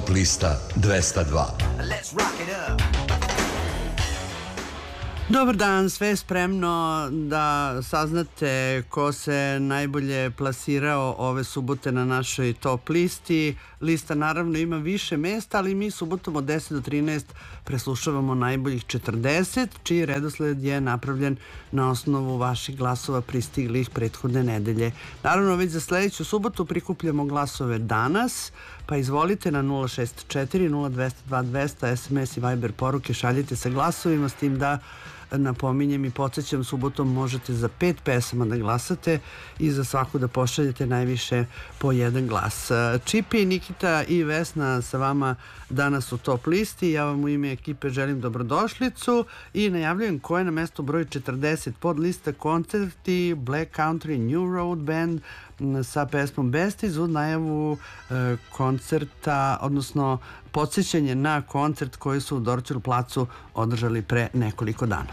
Top lista 202. Dobar dan, sve je spremno da saznate ko se najbolje plasirao ove subote na našoj top listi. Lista naravno ima više mesta, ali mi subotom od 10 do 13 preslušavamo najboljih 40, čiji redosled je napravljen na osnovu vaših glasova pristiglih prethodne nedelje. Naravno, već za sledeću subotu prikupljamo glasove danas, pa izvolite na 064 0202 200 SMS i Viber poruke, šaljite sa glasovima, s tim da napominjem i podsjećam, subotom možete za 5 pesama da glasate i za svaku da pošaljete najviše po jedan glas. Čipi, Nikita i Vesna sa vama danas u top listi. Ja vam u ime ekipe želim dobrodošlicu i najavljujem ko je na mestu broj 40 pod lista koncerti Black Country New Road Band sa pesmom Besties uz najavu koncerta, odnosno podsjećanje na koncert koji su u Dorćolu placu održali pre nekoliko dana.